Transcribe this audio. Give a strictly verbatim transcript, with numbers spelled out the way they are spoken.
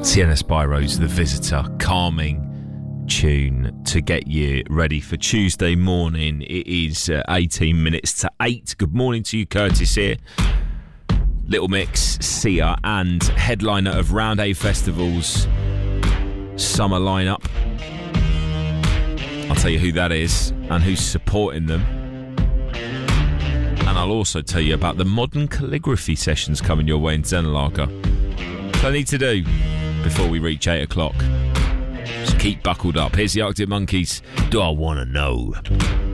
Sienna Spiro's The Visitor, calming tune to get you ready for Tuesday morning. It is uh, eighteen minutes to eight. Good morning to you, Curtis here. Little Mix, Sia, and headliner of Round A Festival's summer lineup. I'll tell you who that is and who's supporting them. And I'll also tell you about the modern calligraphy sessions coming your way in Zenelager. Plenty to do before we reach eight o'clock. So keep buckled up. Here's the Arctic Monkeys. Do I Want to Know?